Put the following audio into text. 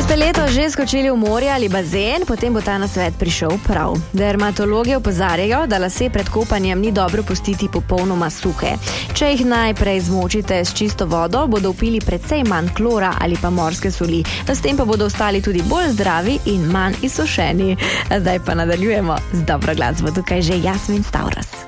Ste leto že skočili v morje ali bazen, potem bo ta nasvet prišel prav. Dermatologi opozarjajo, da lase pred kopanjem ni dobro pustiti popolnoma suhe. Če jih najprej zmočite s čisto vodo, bodo vpili precej manj klora ali pa morske soli. S tem pa bodo ostali tudi bolj zdravi in manj izsušeni. Zdaj pa nadaljujemo z dobro glasbo. Tukaj že Jasmin Stavros.